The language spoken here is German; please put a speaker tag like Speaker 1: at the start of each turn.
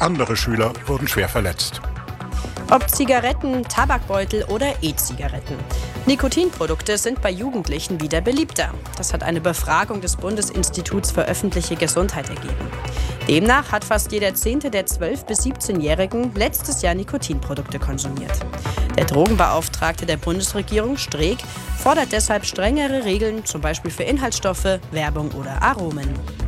Speaker 1: Andere Schüler wurden schwer verletzt.
Speaker 2: Ob Zigaretten, Tabakbeutel oder E-Zigaretten. Nikotinprodukte sind bei Jugendlichen wieder beliebter. Das hat eine Befragung des Bundesinstituts für öffentliche Gesundheit ergeben. Demnach hat fast jeder Zehnte der 12- bis 17-Jährigen letztes Jahr Nikotinprodukte konsumiert. Der Drogenbeauftragte der Bundesregierung, Streeck, fordert deshalb strengere Regeln, zum Beispiel für Inhaltsstoffe, Werbung oder Aromen.